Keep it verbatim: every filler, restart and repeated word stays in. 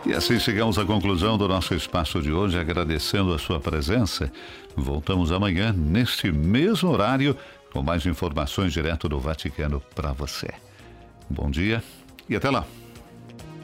E assim chegamos à conclusão do nosso espaço de hoje, agradecendo a sua presença. Voltamos amanhã, neste mesmo horário, com mais informações direto do Vaticano para você. Bom dia e até lá.